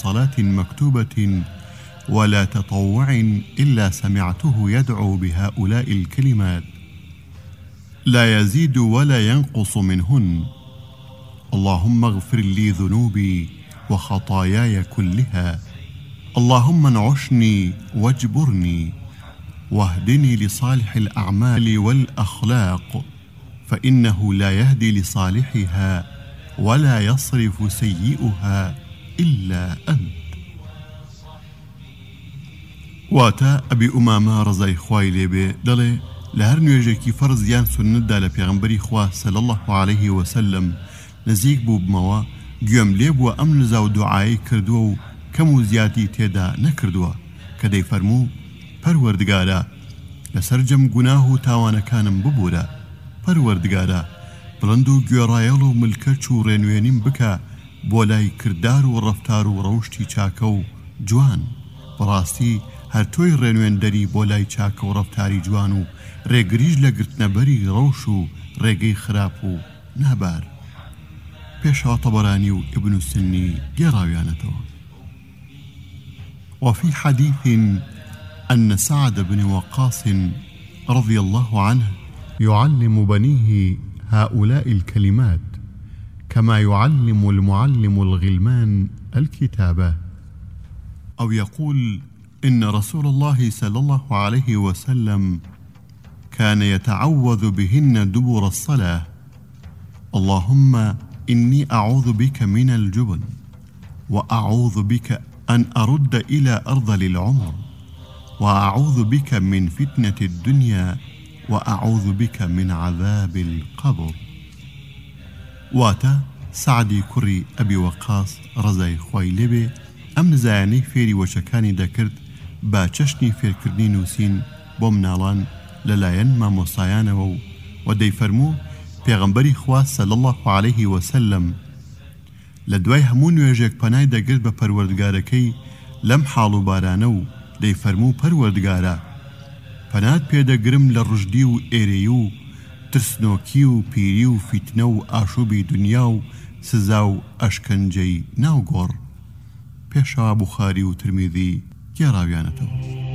صلاة مكتوبة ولا تطوع إلا سمعته يدعو بهؤلاء الكلمات لا يزيد ولا ينقص منهن: اللهم اغفر لي ذنوبي وخطاياي كلها، اللهم انعشني واجبرني، واهدني لصالح الأعمال والأخلاق، فإنه لا يهدي لصالحها ولا يصرف سيئها إلا أنت. واتا أبي أمامة رضای خوای لێبێ دەڵێ لە هەر نوێژێکی فەرز یان سونەتدا لە پێغەمبەری خوا صلی الله عليه وسلم نزیک بوو بمەوە، گوێم لێ بووە ئەم نزا و دوعایی کردووە و کەم و زیاتی تێدا نەکردووە کە دەیفەرموو: پەروەردگارە لەسەر جەم گوناه و تاوانەکانم ببوورە، پەروەردگارە بڵند و گوێڕایەڵ و ملکەچ و ڕێنوێنیم بکە بۆ لای کردار و ڕەفتار و ڕەوشتی چاکە و جوان. بەڕاستی هەر تۆی ڕێنوێندەری بۆ لای چاکە و ڕەفتاری جوان و ڕێگریش لە گرتنەبەری ڕەوش و ڕێگەی خراپ و نابار. پێشەوە طەبەرانی و ئیبن سنی گێڕاویانەتەوە. وفي حديث أن سعد بن وقاص رضي الله عنه يعلم بنيه هؤلاء الكلمات كما يعلم المعلم الغلمان الكتابة، أو يقول إن رسول الله صلى الله عليه وسلم كان يتعوذ بهن دبر الصلاة: اللهم إني أعوذ بك من الجبن، وأعوذ بك أن أرد إلى أرذل العمر، وأعوذ بك من فتنة الدنيا، وأعوذ بك من عذاب القبر. واتا سعدی کوڕی ئەبی وەقاس ڕزای خوای لێبێ ئەم نزایانەی فێری وەشەکانی دەکرد با چەشنی فێرکردنی نووسین بۆ مناڵان لەلایەن مامۆستایانەوە و دەیفەرموو پێغەمبەری خوا صلی الله عليه وسلم لە دوای هەموو نوێژێک پەنای دەگرت بە پەروەردگارەکەی لەم حاڵ و بارانە و دەیفەرموو: پەروەردگارە پەنات پێدەگرم لە ڕژدی و ئێرەی و ترسنۆکی و پیری و فیتنە و ئاشوبی دنیا و سزا و ئەشکەنجەی ناوگۆڕ. پێشەوە بوخاری و ترمیذی گێڕاویانەتەوە.